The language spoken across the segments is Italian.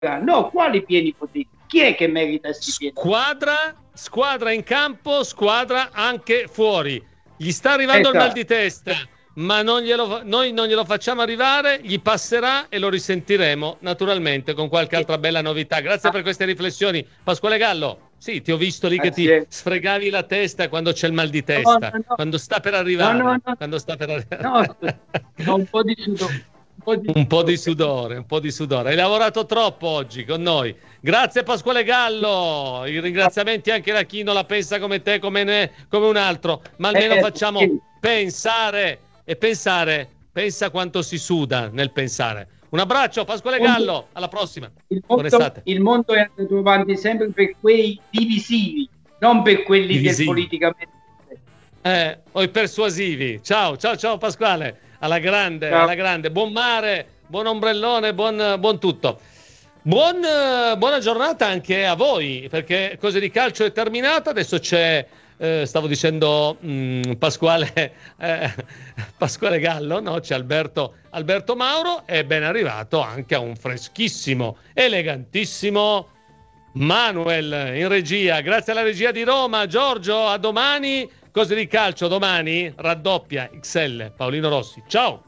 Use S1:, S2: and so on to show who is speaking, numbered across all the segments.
S1: No, quali pieni poteri? Chi è che merita questi pieni?
S2: Squadra in campo, squadra anche fuori. Gli sta arrivando il mal di testa, ma noi non glielo facciamo arrivare, gli passerà e lo risentiremo naturalmente con qualche altra bella novità. Grazie per queste riflessioni, Pasquale Gallo. Sì, ti ho visto lì che ti sfregavi la testa quando c'è il mal di testa, quando sta per arrivare. Quando sta per arrivare.
S1: No, un po' di sudore.
S2: Un po' di sudore. Hai lavorato troppo oggi con noi. Grazie Pasquale Gallo. I ringraziamenti anche da chi non la pensa come te, come un altro, ma almeno facciamo pensare e pensare. Pensa quanto si suda nel pensare. Un abbraccio Pasquale Gallo, alla prossima. Buona estate.
S1: Il mondo è andato avanti sempre per quei divisivi, non per quelli del politicamente.
S2: O i persuasivi. Ciao Pasquale. Alla grande, buon mare, buon ombrellone, buon tutto. Buona giornata anche a voi, perché Cose di Calcio è terminata, adesso c'è, stavo dicendo Pasquale Gallo, no? C'è Alberto Mauro, è ben arrivato anche a un freschissimo, elegantissimo Manuel in regia, grazie alla regia di Roma. Giorgio, a domani. Cose di Calcio domani raddoppia XL Paolino Rossi. Ciao.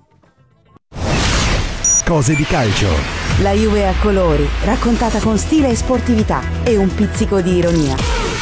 S3: Cose di Calcio.
S4: La Juve a colori, raccontata con stile e sportività e un pizzico di ironia.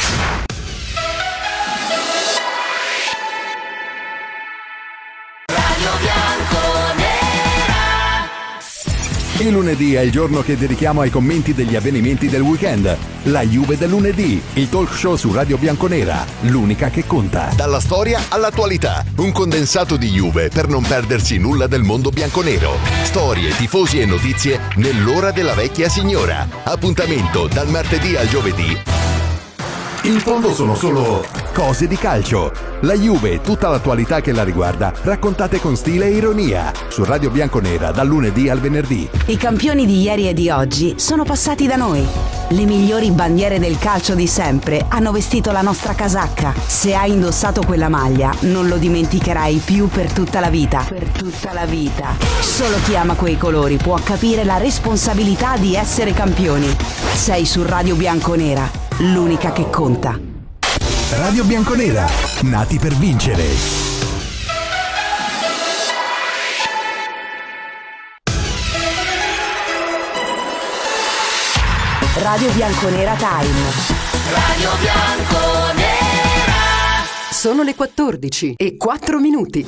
S3: Il lunedì è il giorno che dedichiamo ai commenti degli avvenimenti del weekend. La Juve del lunedì, il talk show su Radio Bianconera, l'unica che conta.
S5: Dalla storia all'attualità, un condensato di Juve per non perdersi nulla del mondo bianconero. Storie, tifosi e notizie nell'ora della vecchia signora. Appuntamento dal martedì al giovedì.
S3: In fondo sono solo cose di calcio. La Juve e tutta l'attualità che la riguarda, raccontate con stile e ironia. Su Radio Bianconera, dal lunedì al venerdì.
S4: I campioni di ieri e di oggi sono passati da noi. Le migliori bandiere del calcio di sempre hanno vestito la nostra casacca. Se hai indossato quella maglia, non lo dimenticherai più per tutta la vita. Per tutta la vita. Solo chi ama quei colori può capire la responsabilità di essere campioni. Sei su Radio Bianconera, l'unica che conta.
S3: Radio Bianconera, nati per vincere.
S4: Radio Bianconera Time.
S6: Radio Bianconera.
S7: Sono le 14:04.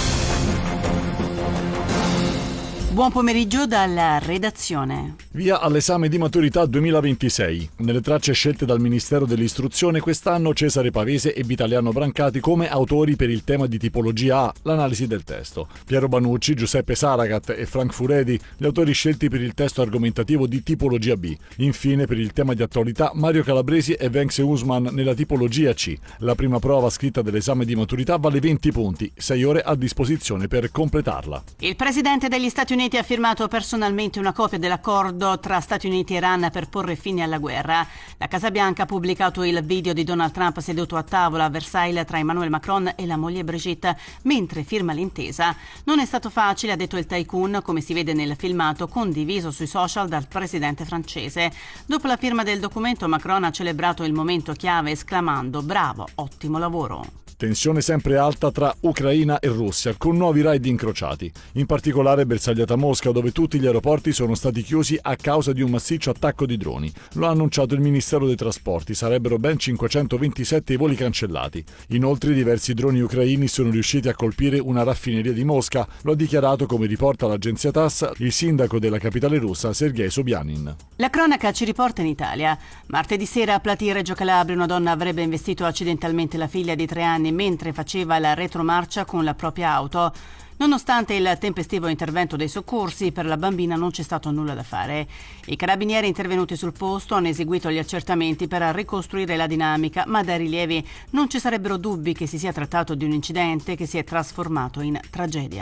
S8: Buon pomeriggio dalla redazione.
S9: Via all'esame di maturità 2026. Nelle tracce scelte dal Ministero dell'Istruzione quest'anno Cesare Pavese e Vitaliano Brancati come autori per il tema di tipologia A, l'analisi del testo. Piero Banucci, Giuseppe Saragat e Frank Furedi, gli autori scelti per il testo argomentativo di tipologia B. Infine, per il tema di attualità, Mario Calabresi e Venxe Usman nella tipologia C. La prima prova scritta dell'esame di maturità vale 20 punti, 6 ore a disposizione per completarla.
S8: Il presidente degli Stati Uniti ha firmato personalmente una copia dell'accordo tra Stati Uniti e Iran per porre fine alla guerra. La Casa Bianca ha pubblicato il video di Donald Trump seduto a tavola a Versailles tra Emmanuel Macron e la moglie Brigitte mentre firma l'intesa. Non è stato facile, ha detto il tycoon, come si vede nel filmato condiviso sui social dal presidente francese. Dopo la firma del documento, Macron ha celebrato il momento chiave esclamando: "Bravo, ottimo lavoro".
S9: Tensione sempre alta tra Ucraina e Russia, con nuovi raid incrociati. In particolare bersagliata a Mosca, dove tutti gli aeroporti sono stati chiusi a causa di un massiccio attacco di droni. Lo ha annunciato il Ministero dei Trasporti, sarebbero ben 527 i voli cancellati. Inoltre diversi droni ucraini sono riusciti a colpire una raffineria di Mosca, lo ha dichiarato, come riporta l'agenzia TASS, il sindaco della capitale russa Sergei Sobyanin.
S8: La cronaca ci riporta in Italia. Martedì sera a Platì, Reggio Calabria, una donna avrebbe investito accidentalmente la figlia di 3 anni mentre faceva la retromarcia con la propria auto. Nonostante il tempestivo intervento dei soccorsi, per la bambina non c'è stato nulla da fare. I carabinieri intervenuti sul posto hanno eseguito gli accertamenti per ricostruire la dinamica, ma dai rilievi non ci sarebbero dubbi che si sia trattato di un incidente che si è trasformato in tragedia.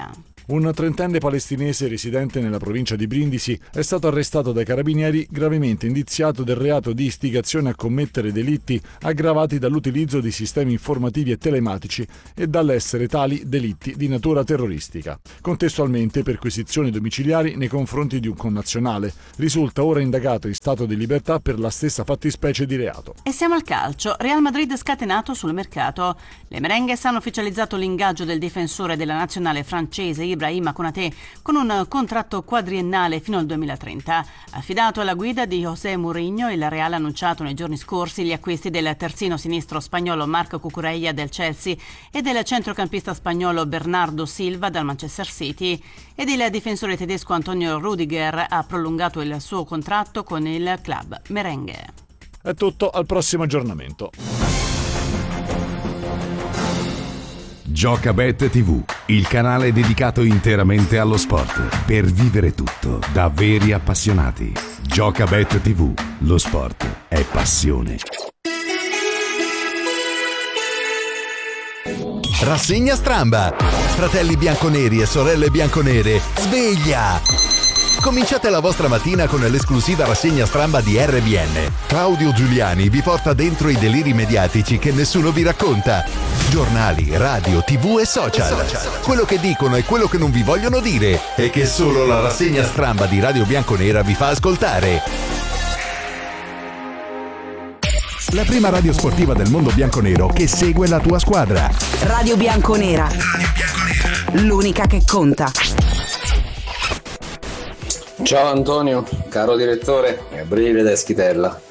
S9: Un trentenne palestinese residente nella provincia di Brindisi è stato arrestato dai carabinieri gravemente indiziato del reato di istigazione a commettere delitti aggravati dall'utilizzo di sistemi informativi e telematici e dall'essere tali delitti di natura terroristica. Contestualmente perquisizioni domiciliari nei confronti di un connazionale. Risulta ora indagato in stato di libertà per la stessa fattispecie di reato.
S8: E siamo al calcio. Real Madrid scatenato sul mercato. Le merengues hanno ufficializzato l'ingaggio del difensore della nazionale francese Ibrahima Konaté con un contratto quadriennale fino al 2030. Affidato alla guida di José Mourinho, il Real ha annunciato nei giorni scorsi gli acquisti del terzino sinistro spagnolo Marc Cucurella del Chelsea e del centrocampista spagnolo Bernardo Silva dal Manchester City, ed il difensore tedesco Antonio Rudiger ha prolungato il suo contratto con il club merengue.
S9: È tutto, al prossimo aggiornamento.
S3: Giocabet TV, il canale dedicato interamente allo sport, per vivere tutto da veri appassionati. Giocabet TV, lo sport è passione.
S5: Rassegna Stramba. Fratelli bianconeri e sorelle bianconere, sveglia! Cominciate la vostra mattina con l'esclusiva rassegna Stramba di RBN. Claudio Giuliani vi porta dentro i deliri mediatici che nessuno vi racconta. Giornali, radio, TV e social. Quello che dicono e quello che non vi vogliono dire e che solo la rassegna Stramba di Radio Bianconera vi fa ascoltare.
S3: La prima radio sportiva del mondo bianconero che segue la tua squadra.
S4: Radio Bianconera. L'unica che conta.
S10: Ciao Antonio, caro direttore, brividi da Schitella.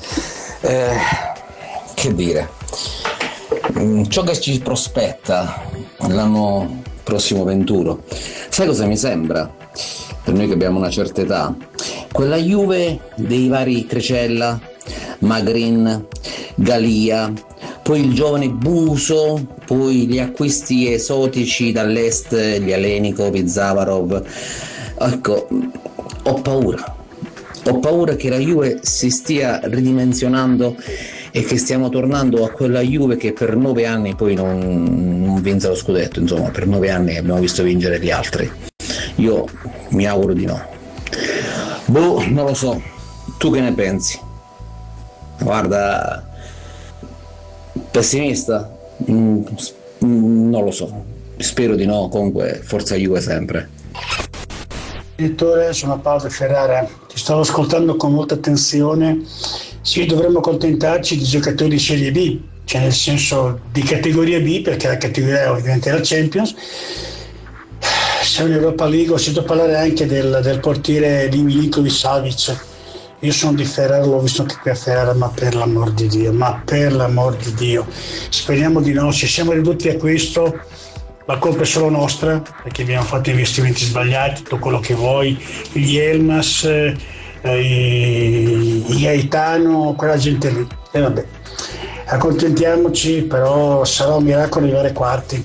S10: Che dire, ciò che ci prospetta l'anno prossimo venturo, sai cosa mi sembra? Per noi che abbiamo una certa età, quella Juve dei vari Trecella, Magrin, Galia, poi il giovane Buso, poi gli acquisti esotici dall'est, gli Alenikov, Zavarov. Ecco, ho paura che la Juve si stia ridimensionando e che stiamo tornando a quella Juve che per 9 anni poi non vinse lo scudetto, insomma, per 9 anni abbiamo visto vincere gli altri. Io mi auguro di no. Non lo so, tu che ne pensi? Guarda, pessimista? Non lo so, spero di no, comunque forza Juve sempre.
S11: Direttore, sono Paolo Ferrara, ti stavo ascoltando con molta attenzione. Sì, dovremmo accontentarci di giocatori di Serie B, cioè nel senso di categoria B, perché la categoria ovviamente è la Champions. Se è un'Europa League, ho sentito parlare anche del portiere di Milinkovic Savic. Io sono di Ferrara, l'ho visto anche qui a Ferrara, ma per l'amor di Dio, speriamo di no. Se siamo ridotti a questo, la colpa è solo nostra, perché abbiamo fatto investimenti sbagliati, tutto quello che vuoi, gli Elmas, i Gaetano, quella gente lì. E vabbè, accontentiamoci, però sarà un miracolo arrivare quarti.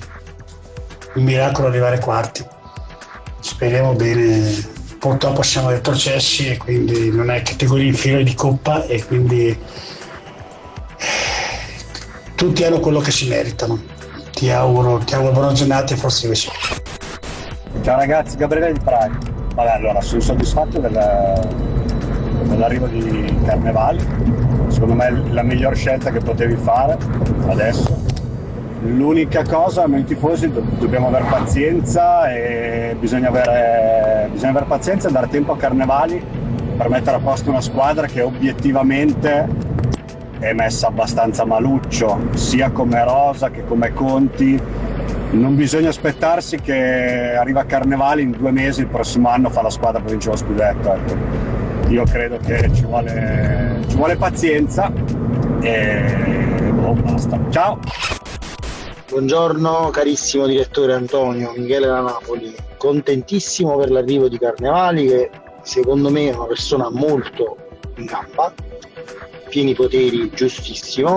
S11: Speriamo bene. Purtroppo siamo retrocessi e quindi non è categoria inferiore di Coppa e quindi tutti hanno quello che si meritano. Ti auguro buona giornata e forse invece.
S12: Ciao ragazzi, Gabriele di Praga. Vabbè, allora sono soddisfatto dell'arrivo di Carnevali. Secondo me è la miglior scelta che potevi fare adesso. L'unica cosa, noi tifosi dobbiamo avere pazienza e bisogna avere pazienza e dare tempo a Carnevali per mettere a posto una squadra che obiettivamente è messa abbastanza maluccio, sia come rosa che come conti. Non bisogna aspettarsi che arriva Carnevali in 2 mesi, il prossimo anno fa la squadra per vincere lo scudetto. Ecco. Io credo che ci vuole pazienza e basta. Ciao!
S13: Buongiorno carissimo direttore Antonio, Michele da Napoli. Contentissimo per l'arrivo di Carnevali, che secondo me è una persona molto in gamba, pieni poteri, giustissimo,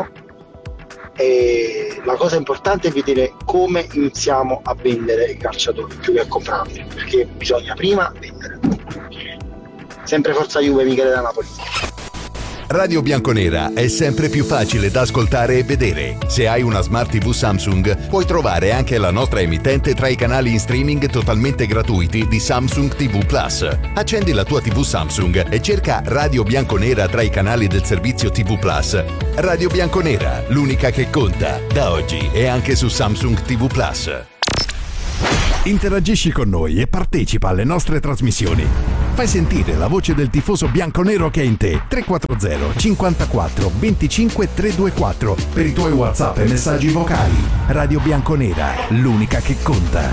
S13: e la cosa importante è vedere come iniziamo a vendere i calciatori più che a comprarli, perché bisogna prima vendere. Sempre forza Juve, Michele da Napoli.
S5: Radio Bianconera è sempre più facile da ascoltare e vedere. Se hai una Smart TV Samsung, puoi trovare anche la nostra emittente tra i canali in streaming totalmente gratuiti di Samsung TV Plus. Accendi la tua TV Samsung e cerca Radio Bianconera tra i canali del servizio TV Plus. Radio Bianconera, l'unica che conta, da oggi e anche su Samsung TV Plus.
S3: Interagisci con noi e partecipa alle nostre trasmissioni. Fai sentire la voce del tifoso bianconero che è in te. 340 54 25 324 per i tuoi WhatsApp e messaggi vocali. Radio Bianconera, l'unica che conta.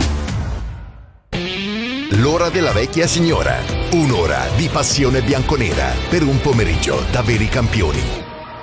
S5: L'ora della vecchia signora. Un'ora di passione bianconera per un pomeriggio da veri campioni.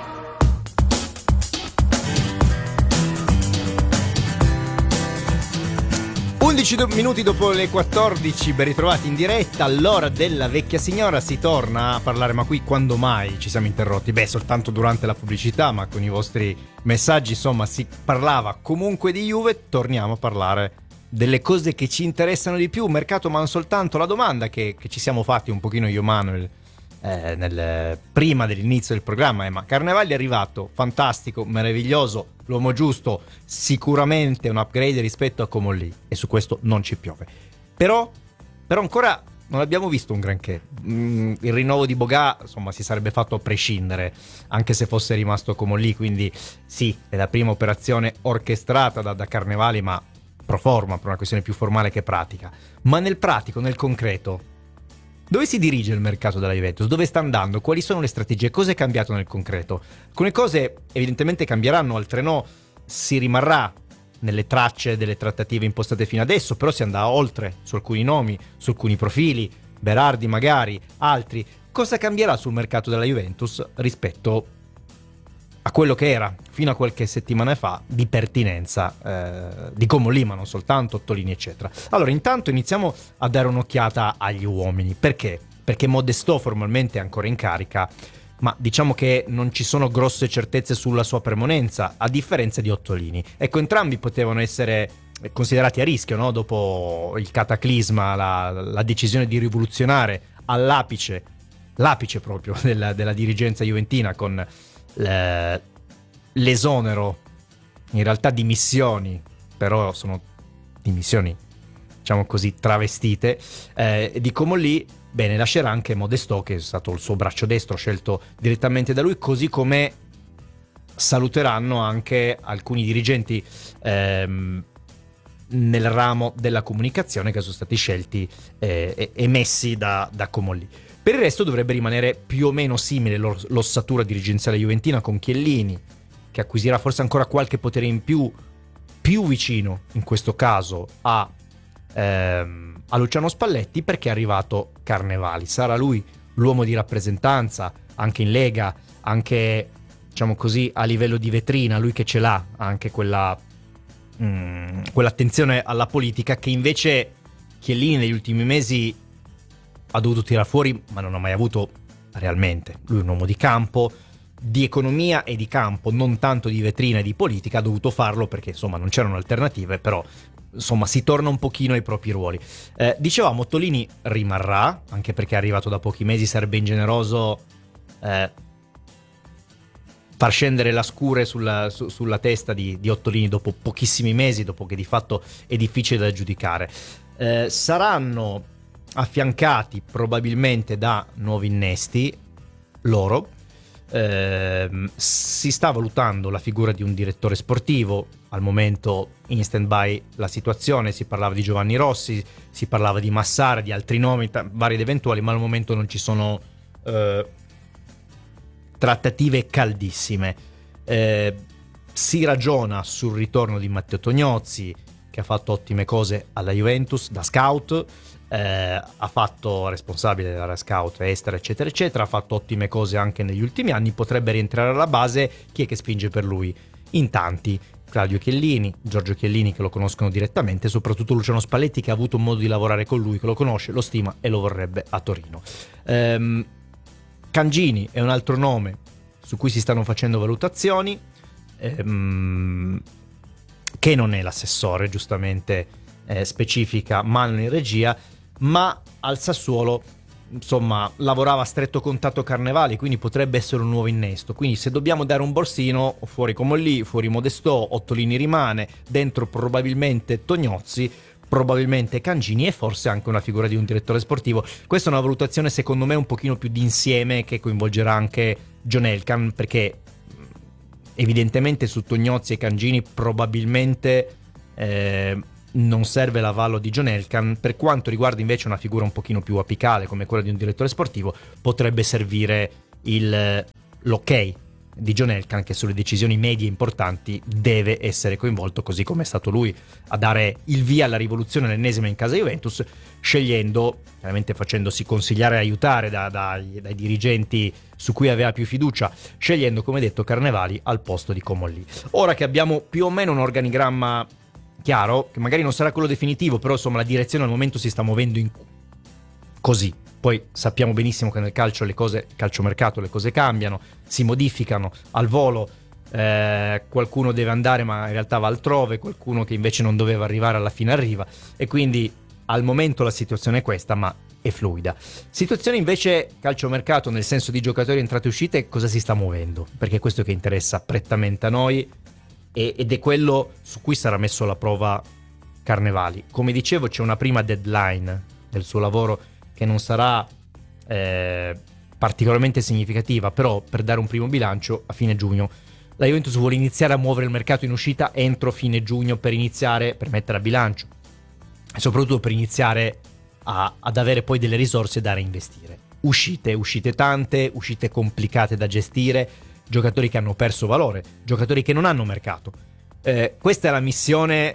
S14: 11 minuti dopo le 14, ben ritrovati in diretta all'ora della vecchia signora. Si torna a parlare, ma qui quando mai ci siamo interrotti? Beh, soltanto durante la pubblicità, ma con i vostri messaggi, insomma, si parlava comunque di Juve. Torniamo a parlare delle cose che ci interessano di più, mercato, ma non soltanto. La domanda che ci siamo fatti un pochino io e Manuel prima dell'inizio del programma è: ma Carnevali è arrivato, fantastico, meraviglioso, l'uomo giusto, sicuramente un upgrade rispetto a Comolli, e su questo non ci piove. Però ancora non abbiamo visto un granché. Il rinnovo di Boga, insomma, si sarebbe fatto a prescindere, anche se fosse rimasto Comolli, quindi sì, è la prima operazione orchestrata da Carnevali, ma pro forma, per una questione più formale che pratica. Ma nel pratico, nel concreto, dove si dirige il mercato della Juventus? Dove sta andando? Quali sono le strategie? Cosa è cambiato nel concreto? Alcune cose evidentemente cambieranno, altre no. Si rimarrà nelle tracce delle trattative impostate fino adesso, però si andrà oltre su alcuni nomi, su alcuni profili, Berardi magari, altri. Cosa cambierà sul mercato della Juventus rispetto a quello che era fino a qualche settimana fa di pertinenza di Comolli, ma non soltanto, Ottolini eccetera. Allora, intanto iniziamo a dare un'occhiata agli uomini. Perché? Perché Modestò formalmente è ancora in carica, ma diciamo che non ci sono grosse certezze sulla sua permanenza, a differenza di Ottolini. Ecco, entrambi potevano essere considerati a rischio, no? Dopo il cataclisma, la decisione di rivoluzionare all'apice, l'apice proprio della dirigenza juventina, con l'esonero, in realtà dimissioni, però sono dimissioni, diciamo così, travestite, di Comolli. Bene, lascerà anche Modestò, che è stato il suo braccio destro scelto direttamente da lui, così come saluteranno anche alcuni dirigenti nel ramo della comunicazione che sono stati scelti e messi da Comolli. Per il resto dovrebbe rimanere più o meno simile l'ossatura dirigenziale juventina, con Chiellini, che acquisirà forse ancora qualche potere in più vicino in questo caso a Luciano Spalletti, perché è arrivato Carnevali. Sarà lui l'uomo di rappresentanza anche in Lega, anche, diciamo così, a livello di vetrina, lui che ce l'ha anche quell'attenzione alla politica che invece Chiellini negli ultimi mesi ha dovuto tirare fuori, ma non ha mai avuto realmente. Lui è un uomo di campo, di economia e di campo, non tanto di vetrina e di politica. Ha dovuto farlo perché, insomma, non c'erano alternative, però, insomma, si torna un pochino ai propri ruoli. Dicevamo, Ottolini rimarrà, anche perché è arrivato da pochi mesi. Sarebbe ingeneroso far scendere la scure sulla testa di Ottolini dopo pochissimi mesi, dopo che di fatto è difficile da giudicare. Saranno affiancati probabilmente da nuovi innesti loro. Si sta valutando la figura di un direttore sportivo, al momento in stand-by la situazione. Si parlava di Giovanni Rossi, si parlava di Massara, di altri nomi vari ed eventuali, ma al momento non ci sono trattative caldissime. Si ragiona sul ritorno di Matteo Tognozzi, che ha fatto ottime cose alla Juventus da scout, ha fatto responsabile della scout estera eccetera eccetera, ha fatto ottime cose anche negli ultimi anni. Potrebbe rientrare alla base. Chi è che spinge per lui? In tanti: Claudio Chiellini, Giorgio Chiellini, che lo conoscono direttamente, soprattutto Luciano Spalletti, che ha avuto modo di lavorare con lui, che lo conosce, lo stima e lo vorrebbe a Torino. Cangini è un altro nome su cui si stanno facendo valutazioni, che non è l'assessore, giustamente specifica Manuel in regia, ma al Sassuolo insomma lavorava a stretto contatto Carnevali, quindi potrebbe essere un nuovo innesto. Quindi se dobbiamo dare un borsino, fuori Comolli, fuori Modestò, Ottolini rimane, dentro probabilmente Tognozzi, probabilmente Cangini e forse anche una figura di un direttore sportivo. Questa è una valutazione secondo me un pochino più d'insieme, che coinvolgerà anche John Elkann, perché evidentemente su Tognozzi e Cangini probabilmente non serve l'avallo di John Elkann. Per quanto riguarda invece una figura un pochino più apicale come quella di un direttore sportivo, potrebbe servire l'ok di John Elkann, che sulle decisioni medie importanti deve essere coinvolto, così come è stato lui a dare il via alla rivoluzione, l'ennesima in casa Juventus, scegliendo, chiaramente facendosi consigliare e aiutare dai dirigenti su cui aveva più fiducia, scegliendo, come detto, Carnevali al posto di Comolli. Ora che abbiamo più o meno un organigramma chiaro, che magari non sarà quello definitivo, però insomma la direzione al momento si sta muovendo così. Poi sappiamo benissimo che nel calcio calciomercato le cose cambiano, si modificano al volo, qualcuno deve andare ma in realtà va altrove, qualcuno che invece non doveva arrivare alla fine arriva, e quindi al momento la situazione è questa, ma è fluida. Situazione invece calciomercato nel senso di giocatori entrate e uscite, cosa si sta muovendo? Perché è questo che interessa prettamente a noi ed è quello su cui sarà messo alla prova Carnevali. Come dicevo, c'è una prima deadline del suo lavoro che non sarà particolarmente significativa, però per dare un primo bilancio a fine giugno la Juventus vuole iniziare a muovere il mercato in uscita entro fine giugno per mettere a bilancio e soprattutto per iniziare ad avere poi delle risorse da reinvestire. Uscite tante, uscite complicate da gestire, giocatori che hanno perso valore, giocatori che non hanno mercato. Questa è la missione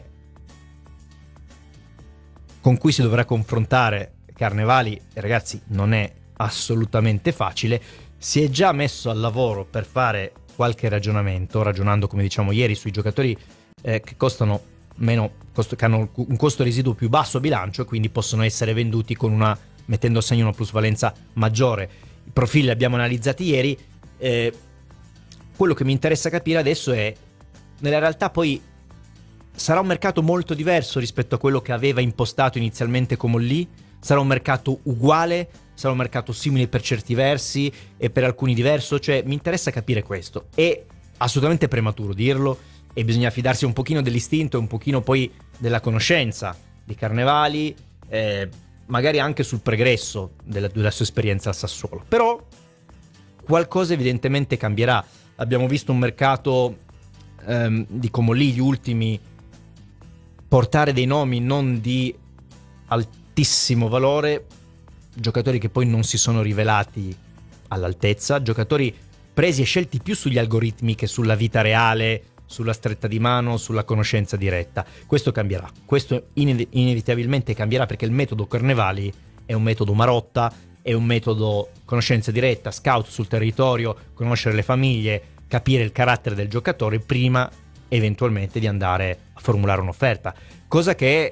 S14: con cui si dovrà confrontare Carnevali, e ragazzi non è assolutamente facile. Si è già messo al lavoro per fare qualche ragionando come diciamo ieri sui giocatori che costano meno, che hanno un costo residuo più basso a bilancio e quindi possono essere venduti mettendo a segno una plusvalenza maggiore. I profili li abbiamo analizzati ieri. Quello che mi interessa capire adesso è, nella realtà poi sarà un mercato molto diverso rispetto a quello che aveva impostato inizialmente Comolli? Sarà un mercato uguale? Sarà un mercato simile per certi versi e per alcuni diverso? Cioè, mi interessa capire questo. È assolutamente prematuro dirlo e bisogna fidarsi un pochino dell'istinto e un pochino poi della conoscenza di Carnevali, magari anche sul pregresso della sua esperienza al Sassuolo. Però qualcosa evidentemente cambierà. Abbiamo visto un mercato di Comolli, gli ultimi, portare dei nomi non di altissimo valore, giocatori che poi non si sono rivelati all'altezza, giocatori presi e scelti più sugli algoritmi che sulla vita reale, sulla stretta di mano, sulla conoscenza diretta. Questo cambierà, questo inevitabilmente cambierà, perché il metodo Carnevali è un metodo Marotta, è un metodo conoscenza diretta, scout sul territorio, conoscere le famiglie, capire il carattere del giocatore prima eventualmente di andare a formulare un'offerta, cosa che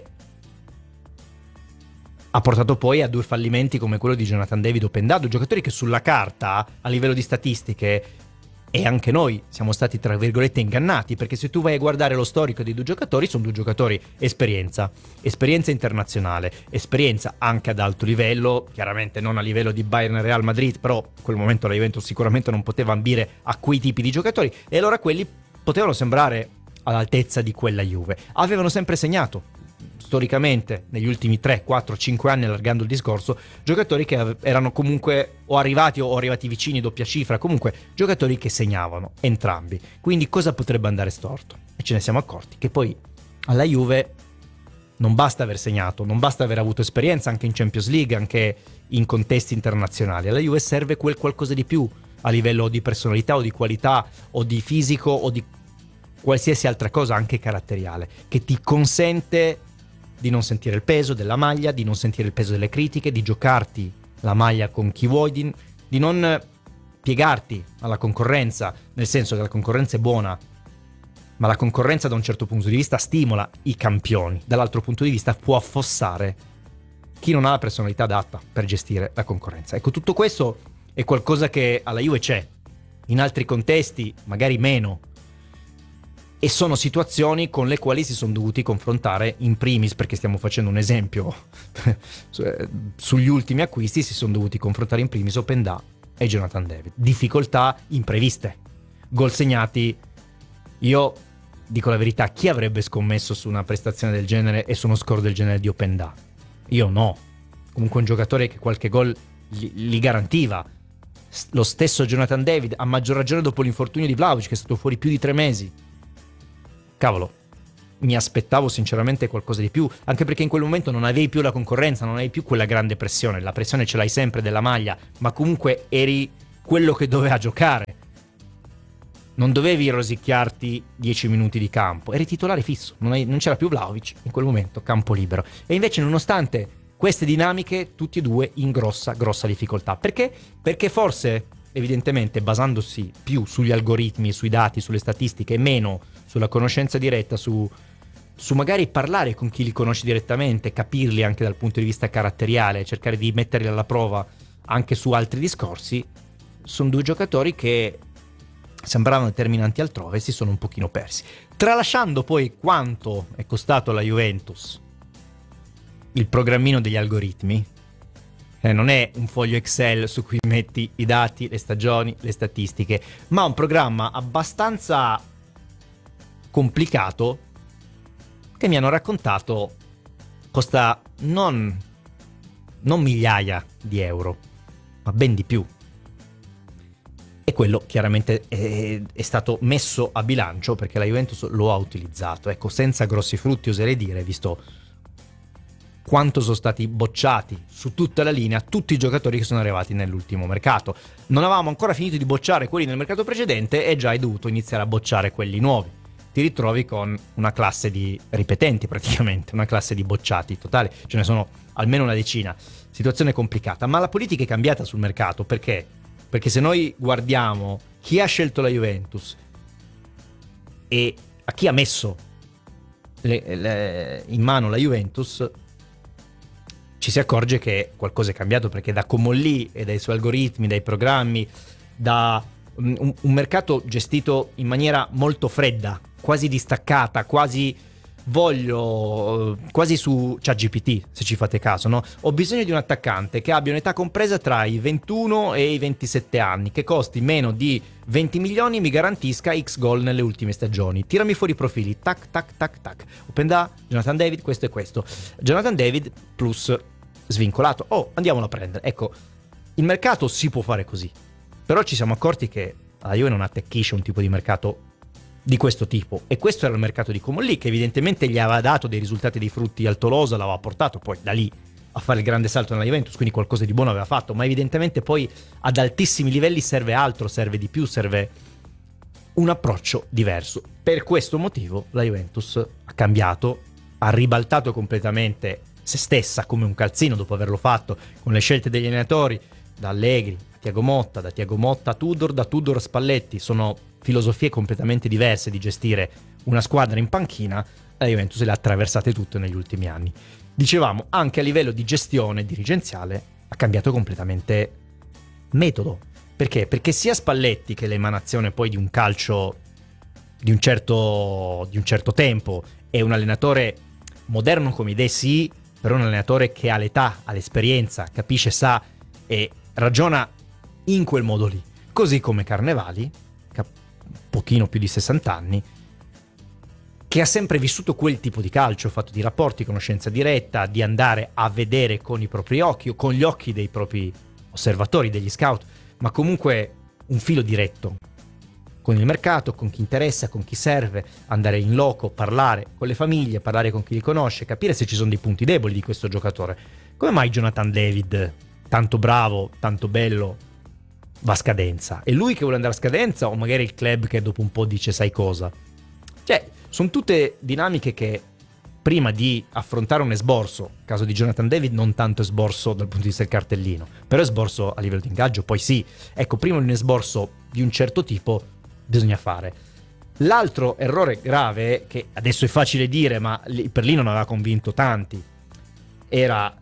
S14: ha portato poi a 2 fallimenti come quello di Jonathan David o Pendado, giocatori che sulla carta, a livello di statistiche, e anche noi siamo stati tra virgolette ingannati, perché se tu vai a guardare lo storico dei 2 giocatori, sono 2 giocatori esperienza internazionale, esperienza anche ad alto livello, chiaramente non a livello di Bayern e Real Madrid, però in quel momento la Juventus sicuramente non poteva ambire a quei tipi di giocatori, e allora quelli potevano sembrare all'altezza di quella Juve. Avevano sempre segnato, storicamente, negli ultimi 3, 4, 5 anni, allargando il discorso, giocatori che erano comunque o arrivati vicini, doppia cifra, comunque giocatori che segnavano entrambi. Quindi cosa potrebbe andare storto? E ce ne siamo accorti che poi alla Juve non basta aver segnato, non basta aver avuto esperienza anche in Champions League, anche in contesti internazionali. Alla Juve serve quel qualcosa di più a livello di personalità o di qualità o di fisico o di qualsiasi altra cosa, anche caratteriale, che ti consente di non sentire il peso della maglia, di non sentire il peso delle critiche, di giocarti la maglia con chi vuoi, di non piegarti alla concorrenza, nel senso che la concorrenza è buona, ma la concorrenza da un certo punto di vista stimola i campioni, dall'altro punto di vista può affossare chi non ha la personalità adatta per gestire la concorrenza. Ecco, tutto questo è qualcosa che alla Juve c'è, in altri contesti magari meno, e sono situazioni con le quali si sono dovuti confrontare in primis, perché stiamo facendo un esempio sugli ultimi acquisti, si sono dovuti confrontare in primis Openda e Jonathan David. Difficoltà impreviste, gol segnati. Io dico la verità, chi avrebbe scommesso su una prestazione del genere e su uno score del genere di Openda? Io no. Comunque un giocatore che qualche gol li garantiva. Lo stesso Jonathan David, a maggior ragione dopo l'infortunio di Vlahovic, che è stato fuori più di 3 mesi. Cavolo, mi aspettavo sinceramente qualcosa di più, anche perché in quel momento non avevi più la concorrenza, non avevi più quella grande pressione. La pressione ce l'hai sempre della maglia, ma comunque eri quello che doveva giocare. Non dovevi rosicchiarti 10 minuti di campo, eri titolare fisso, non c'era più Vlahovic in quel momento, campo libero. E invece, nonostante queste dinamiche, tutti e due in grossa difficoltà. Perché? Perché forse, evidentemente, basandosi più sugli algoritmi, sui dati, sulle statistiche, e meno sulla conoscenza diretta, su magari parlare con chi li conosce direttamente, capirli anche dal punto di vista caratteriale, cercare di metterli alla prova anche su altri discorsi, sono due giocatori che sembravano determinanti altrove e si sono un pochino persi. Tralasciando poi quanto è costato alla Juventus il programmino degli algoritmi, non è un foglio Excel su cui metti i dati, le stagioni, le statistiche, ma un programma abbastanza complicato che mi hanno raccontato costa non migliaia di euro, ma ben di più. E quello chiaramente è stato messo a bilancio perché la Juventus lo ha utilizzato, ecco, senza grossi frutti oserei dire, visto quanto sono stati bocciati su tutta la linea tutti i giocatori che sono arrivati nell'ultimo mercato. Non avevamo ancora finito di bocciare quelli nel mercato precedente e già hai dovuto iniziare a bocciare quelli nuovi. Ti ritrovi con una classe di ripetenti praticamente, una classe di bocciati totale, ce ne sono almeno una decina. Situazione complicata, ma la politica è cambiata sul mercato. Perché? Perché se noi guardiamo chi ha scelto la Juventus e a chi ha messo in mano la Juventus, ci si accorge che qualcosa è cambiato, perché da Comolli e dai suoi algoritmi, dai programmi, da un mercato gestito in maniera molto fredda, quasi distaccata, quasi su ChatGPT, se ci fate caso, no? Ho bisogno di un attaccante che abbia un'età compresa tra i 21 e i 27 anni, che costi meno di 20 milioni, mi garantisca X gol nelle ultime stagioni. Tirami fuori i profili, tac tac tac tac. Openda, Jonathan David, questo e questo. Jonathan David plus svincolato. Oh, andiamolo a prendere. Ecco, il mercato si può fare così. Però ci siamo accorti che la Juve non attecchisce un tipo di mercato di questo tipo, e questo era il mercato di Comolli, che evidentemente gli aveva dato dei risultati, dei frutti al Tolosa, l'aveva portato poi da lì a fare il grande salto nella Juventus, quindi qualcosa di buono aveva fatto, ma evidentemente poi ad altissimi livelli serve altro, serve di più, serve un approccio diverso. Per questo motivo la Juventus ha cambiato, ha ribaltato completamente se stessa come un calzino dopo averlo fatto con le scelte degli allenatori, da Allegri a Thiago Motta, da Thiago Motta a Tudor, da Tudor a Spalletti. Sono filosofie completamente diverse di gestire una squadra in panchina. La Juventus le ha attraversate tutte negli ultimi anni. Dicevamo, anche a livello di gestione dirigenziale ha cambiato completamente metodo. Perché? Perché sia Spalletti, che è l'emanazione poi di un calcio di un certo tempo, è un allenatore moderno come idee, sì, però un allenatore che ha l'età, ha l'esperienza, capisce, sa e ragiona in quel modo lì. Così come Carnevali, pochino più di 60 anni, che ha sempre vissuto quel tipo di calcio, fatto di rapporti, conoscenza diretta, di andare a vedere con i propri occhi o con gli occhi dei propri osservatori, degli scout, ma comunque un filo diretto con il mercato, con chi interessa, con chi serve, andare in loco, parlare con le famiglie, parlare con chi li conosce, capire se ci sono dei punti deboli di questo giocatore. Come mai Jonathan David, tanto bravo, tanto bello, va a scadenza? È lui che vuole andare a scadenza o magari il club che dopo un po' dice sai cosa? Cioè, sono tutte dinamiche che prima di affrontare un esborso, caso di Jonathan David non tanto esborso dal punto di vista del cartellino, però esborso a livello di ingaggio, poi sì. Ecco, prima di un esborso di un certo tipo bisogna fare. L'altro errore grave, che adesso è facile dire, ma per lì non aveva convinto tanti, era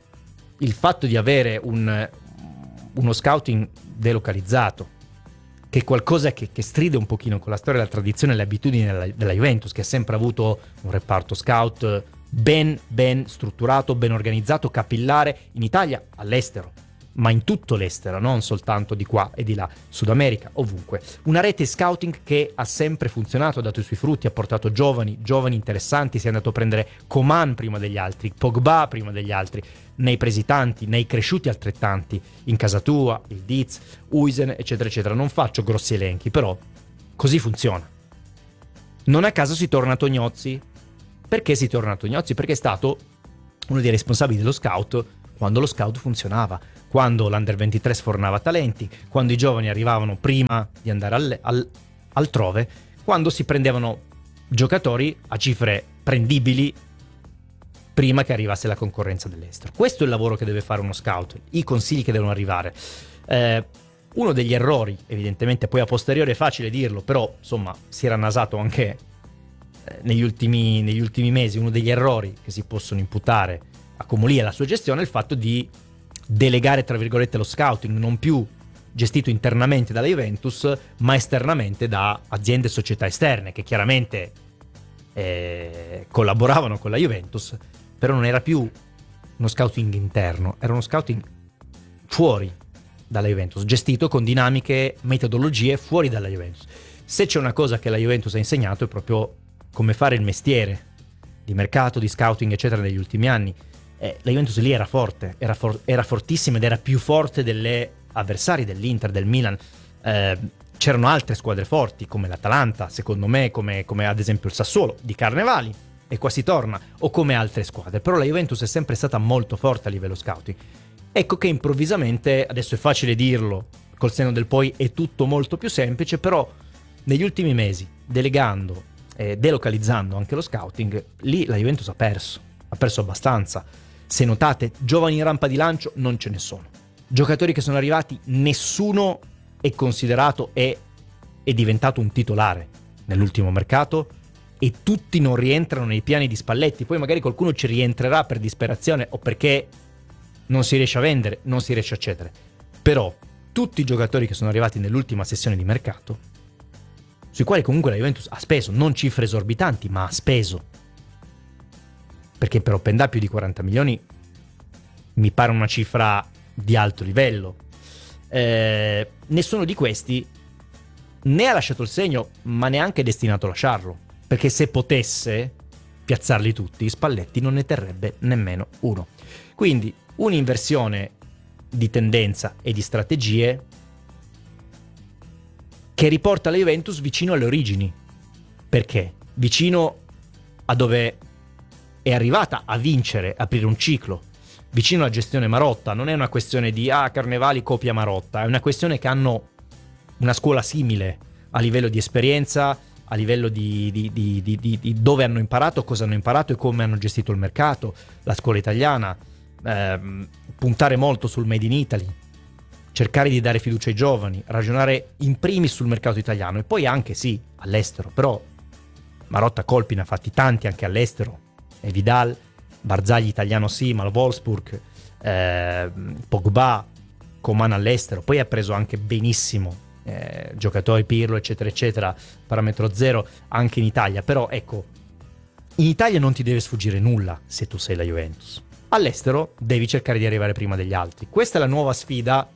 S14: il fatto di avere uno scouting delocalizzato, che è qualcosa che stride un pochino con la storia, la tradizione e le abitudini della Juventus, che ha sempre avuto un reparto scout ben strutturato, ben organizzato, capillare, in Italia, all'estero, ma in tutto l'estero, non soltanto di qua e di là, Sud America, ovunque. Una rete scouting che ha sempre funzionato, ha dato i suoi frutti, ha portato giovani interessanti, si è andato a prendere Coman prima degli altri, Pogba prima degli altri, ne hai presi tanti, ne hai cresciuti altrettanti, in casa tua, il Diz, Huijsen, eccetera, eccetera. Non faccio grossi elenchi, però così funziona. Non a caso si torna a Tognozzi. Perché si torna a Tognozzi? Perché è stato uno dei responsabili dello scout quando lo scout funzionava, quando l'Under 23 sfornava talenti, quando i giovani arrivavano prima di andare altrove, quando si prendevano giocatori a cifre prendibili prima che arrivasse la concorrenza dell'estero. Questo è il lavoro che deve fare uno scout, i consigli che devono arrivare. Uno degli errori, evidentemente poi a posteriore è facile dirlo, però insomma si era nasato anche negli ultimi mesi, uno degli errori che si possono imputare a Comolli e alla sua gestione è il fatto di delegare, tra virgolette, lo scouting non più gestito internamente dalla Juventus, ma esternamente da aziende e società esterne che chiaramente collaboravano con la Juventus, però non era più uno scouting interno, era uno scouting fuori dalla Juventus, gestito con dinamiche, metodologie fuori dalla Juventus. Se c'è una cosa che la Juventus ha insegnato è proprio come fare il mestiere di mercato, di scouting, eccetera, negli ultimi anni. La Juventus lì era forte, era fortissima ed era più forte delle avversari dell'Inter, del Milan. C'erano altre squadre forti come l'Atalanta, secondo me, come ad esempio il Sassuolo di Carnevali, e qua si torna, o come altre squadre, però la Juventus è sempre stata molto forte a livello scouting. Ecco che improvvisamente, adesso è facile dirlo, col senno del poi è tutto molto più semplice, però negli ultimi mesi, delegando, delocalizzando anche lo scouting, lì la Juventus ha perso abbastanza. Se notate, giovani in rampa di lancio non ce ne sono. Giocatori che sono arrivati, nessuno è considerato e è diventato un titolare nell'ultimo mercato, e tutti non rientrano nei piani di Spalletti. Poi magari qualcuno ci rientrerà per disperazione o perché non si riesce a vendere, non si riesce a cedere. Però tutti i giocatori che sono arrivati nell'ultima sessione di mercato, sui quali comunque la Juventus ha speso, non cifre esorbitanti, ma ha speso, perché per Openda più di 40 milioni mi pare una cifra di alto livello. Nessuno di questi né ha lasciato il segno, ma neanche è destinato a lasciarlo, perché se potesse piazzarli tutti, Spalletti non ne terrebbe nemmeno uno. Quindi un'inversione di tendenza e di strategie che riporta la Juventus vicino alle origini. Perché? Vicino a dove è arrivata a vincere, aprire un ciclo, vicino alla gestione Marotta. Non è una questione di Carnevali copia Marotta, è una questione che hanno una scuola simile a livello di esperienza, a livello di dove hanno imparato, cosa hanno imparato e come hanno gestito il mercato, la scuola italiana, puntare molto sul Made in Italy, cercare di dare fiducia ai giovani, ragionare in primis sul mercato italiano e poi anche sì all'estero. Però Marotta colpi ne ha fatti tanti anche all'estero, e Vidal, Barzagli italiano sì, ma il Wolfsburg, Pogba, Coman all'estero, poi ha preso anche benissimo giocatori, Pirlo eccetera eccetera, parametro zero anche in Italia. Però ecco, in Italia non ti deve sfuggire nulla se tu sei la Juventus, all'estero devi cercare di arrivare prima degli altri. Questa è la nuova sfida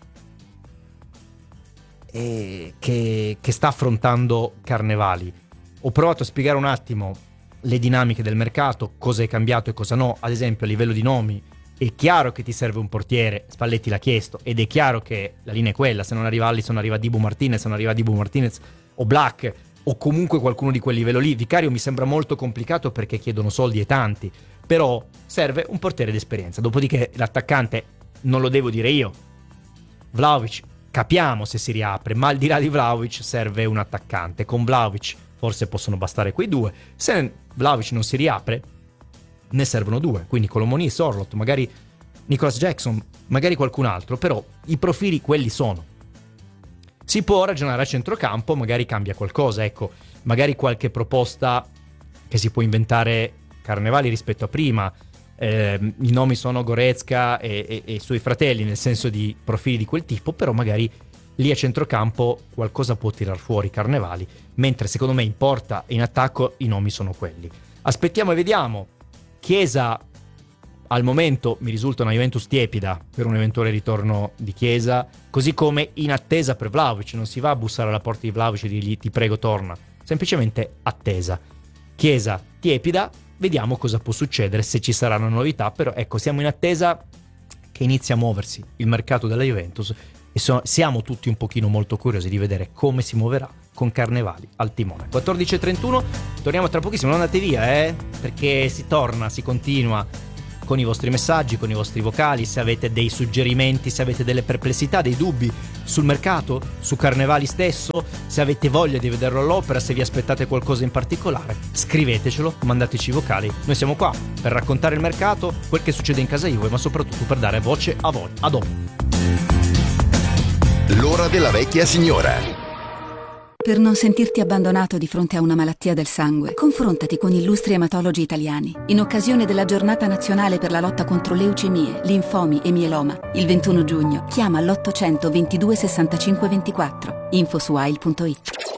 S14: che sta affrontando Carnevali. Ho provato a spiegare un attimo le dinamiche del mercato, cosa è cambiato e cosa no. Ad esempio a livello di nomi è chiaro che ti serve un portiere, Spalletti l'ha chiesto, ed è chiaro che la linea è quella: se non arriva Alisson arriva Dibu Martinez, se non arriva Dibu Martinez o Black o comunque qualcuno di quel livello lì. Vicario mi sembra molto complicato perché chiedono soldi e tanti, però serve un portiere d'esperienza. Dopodiché l'attaccante non lo devo dire io, Vlahovic capiamo se si riapre, ma al di là di Vlahovic serve un attaccante. Con Vlahovic forse possono bastare quei due, se Vlahovic non si riapre ne servono due, quindi Colomoni e Sorloth, magari Nicolas Jackson, magari qualcun altro, però i profili quelli sono. Si può ragionare a centrocampo, magari cambia qualcosa, ecco, magari qualche proposta che si può inventare Carnevali rispetto a prima. I nomi sono Goretzka e i suoi fratelli, nel senso di profili di quel tipo, però magari lì a centrocampo qualcosa può tirar fuori Carnevali, mentre secondo me in porta e in attacco i nomi sono quelli. Aspettiamo e vediamo. Chiesa al momento mi risulta una Juventus tiepida per un eventuale ritorno di Chiesa, così come in attesa per Vlahovic. Non si va a bussare alla porta di Vlahovic e dirgli ti prego torna, semplicemente attesa. Chiesa tiepida, vediamo cosa può succedere, se ci saranno novità, però ecco, siamo in attesa che inizi a muoversi il mercato della Juventus e siamo tutti un pochino molto curiosi di vedere come si muoverà con Carnevali al timone. 14:31, torniamo tra pochissimo, non andate via perché si torna, si continua con i vostri messaggi, con i vostri vocali. Se avete dei suggerimenti, se avete delle perplessità, dei dubbi sul mercato, su Carnevali stesso, se avete voglia di vederlo all'opera, se vi aspettate qualcosa in particolare, scrivetecelo, mandateci i vocali. Noi siamo qua per raccontare il mercato, quel che succede in casa Juve, ma soprattutto per dare voce a voi. A dopo.
S5: L'ora della vecchia signora.
S15: Per non sentirti abbandonato di fronte a una malattia del sangue, confrontati con illustri ematologi italiani. In occasione della giornata nazionale per la lotta contro leucemie, linfomi e mieloma, il 21 giugno, chiama l'800 22 65 24. Info su AIL.it.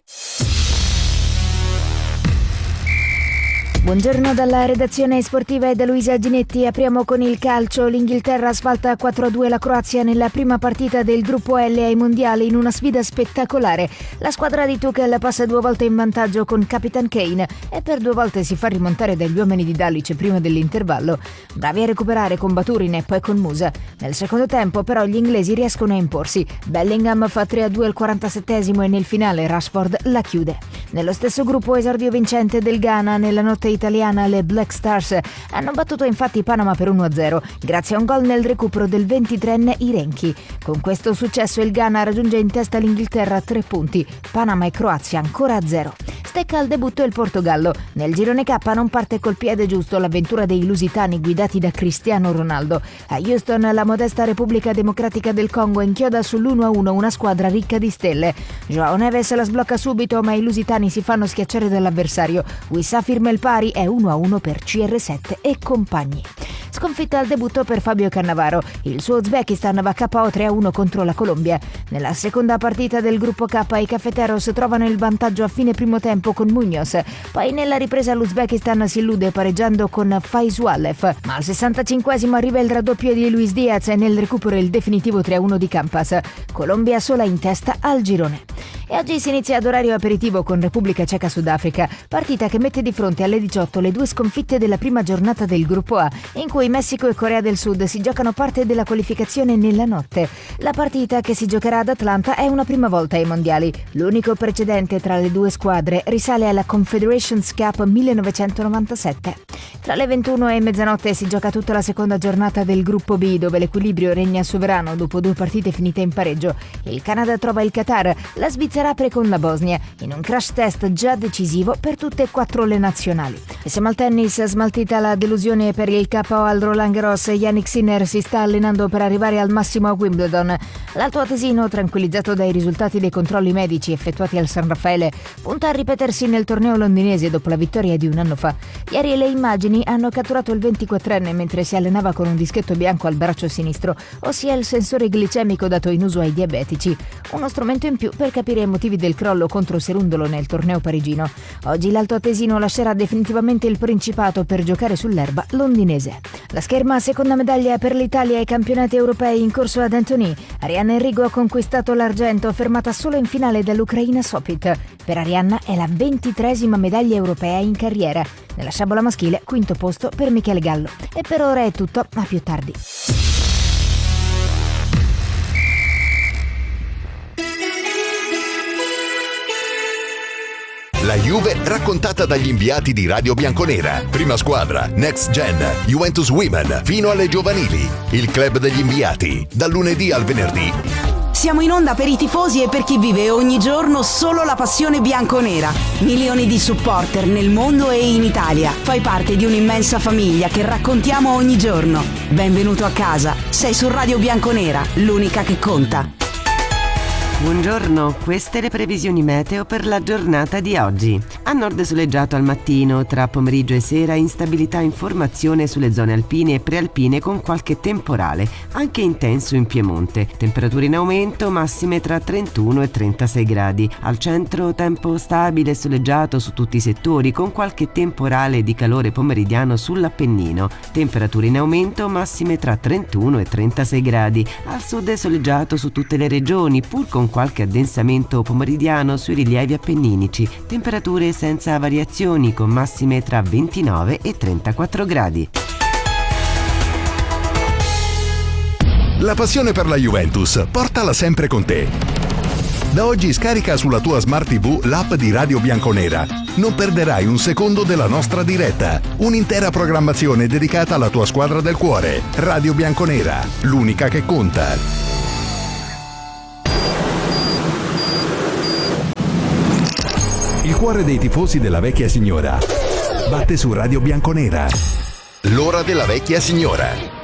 S16: Buongiorno dalla redazione sportiva e da Luisa Ginetti. Apriamo con il calcio. L'Inghilterra asfalta 4-2 la Croazia nella prima partita del gruppo L ai mondiali in una sfida spettacolare. La squadra di Tuchel passa 2 volte in vantaggio con Capitan Kane e per 2 volte si fa rimontare dagli uomini di Dalic prima dell'intervallo. Bravi a recuperare con Baturin e poi con Musa. Nel secondo tempo però gli inglesi riescono a imporsi. Bellingham fa 3-2 al 47esimo e nel finale Rashford la chiude. Nello stesso gruppo esordio vincente del Ghana nella notte italiana, le Black Stars hanno battuto infatti Panama per 1-0 grazie a un gol nel recupero del 23enne Irenchi. Con questo successo il Ghana raggiunge in testa l'Inghilterra a 3 punti, Panama e Croazia ancora a 0. Stecca al debutto il Portogallo. Nel girone K non parte col piede giusto l'avventura dei lusitani guidati da Cristiano Ronaldo. A Houston la modesta Repubblica Democratica del Congo inchioda sull'1-1 una squadra ricca di stelle. Joao Neves la sblocca subito ma i lusitani si fanno schiacciare dall'avversario. Wissa firma il pari, è 1-1 per CR7 e compagni. Sconfitta al debutto per Fabio Cannavaro. Il suo Uzbekistan va KO 3-1 contro la Colombia. Nella seconda partita del gruppo K i Cafeteros trovano il vantaggio a fine primo tempo con Muñoz. Poi nella ripresa l'Uzbekistan si illude pareggiando con Faizualev. Ma al 65esimo arriva il raddoppio di Luis Diaz e nel recupero il definitivo 3-1 di Campas. Colombia sola in testa al girone. E oggi si inizia ad orario aperitivo con Repubblica Ceca Sudafrica, partita che mette di fronte alle 18 le 2 sconfitte della prima giornata del gruppo A, in cui Messico e Corea del Sud si giocano parte della qualificazione nella notte. La partita, che si giocherà ad Atlanta, è una prima volta ai mondiali. L'unico precedente tra le due squadre risale alla Confederations Cup 1997. Tra le 21 e mezzanotte si gioca tutta la seconda giornata del gruppo B, dove l'equilibrio regna sovrano dopo 2 partite finite in pareggio. Il Canada trova il Qatar, la Svizzera apre con la Bosnia, in un crash test già decisivo per tutte e 4 le nazionali. E siamo al tennis, smaltita la delusione per il KO al Roland Garros, Jannik Sinner si sta allenando per arrivare al massimo a Wimbledon. L'alto atesino, tranquillizzato dai risultati dei controlli medici effettuati al San Raffaele, punta a ripetersi nel torneo londinese dopo la vittoria di un anno fa. Ieri le immagini hanno catturato il 24enne mentre si allenava con un dischetto bianco al braccio sinistro, ossia il sensore glicemico dato in uso ai diabetici. Uno strumento in più per capire i motivi del crollo contro Serundolo nel torneo parigino. Oggi l'alto atesino lascerà definitivamente il Principato per giocare sull'erba londinese. La scherma seconda medaglia per l'Italia ai campionati europei in corso ad Antony. Arianna Enrico ha conquistato l'argento, fermata solo in finale dall'Ucraina Sopit. Per Arianna è la 23esima medaglia europea in carriera. Nella sciabola maschile, quinto posto per Michele Gallo. E per ora è tutto, a più tardi.
S5: La Juve raccontata dagli inviati di Radio Bianconera. Prima squadra, Next Gen, Juventus Women, fino alle giovanili. Il club degli inviati, dal lunedì al venerdì.
S4: Siamo in onda per i tifosi e per chi vive ogni giorno solo la passione bianconera. Milioni di supporter nel mondo e in Italia. Fai parte di un'immensa famiglia che raccontiamo ogni giorno. Benvenuto a casa. Sei su Radio Bianconera, l'unica che conta.
S17: Buongiorno, queste le previsioni meteo per la giornata di oggi. A nord soleggiato al mattino, tra pomeriggio e sera instabilità in formazione sulle zone alpine e prealpine con qualche temporale, anche intenso in Piemonte. Temperature in aumento, massime tra 31 e 36 gradi. Al centro tempo stabile e soleggiato su tutti i settori con qualche temporale di calore pomeridiano sull'Appennino. Temperature in aumento, massime tra 31 e 36 gradi. Al sud è soleggiato su tutte le regioni, pur con qualche addensamento pomeridiano sui rilievi appenninici. Temperature senza variazioni con massime tra 29 e 34 gradi.
S5: La passione per la Juventus, portala sempre con te. Da oggi scarica sulla tua Smart TV l'app di Radio Bianconera. Non perderai un secondo della nostra diretta. Un'intera programmazione dedicata alla tua squadra del cuore. Radio Bianconera, l'unica che conta. Il cuore dei tifosi della vecchia signora batte su Radio Bianconera. L'ora della vecchia signora.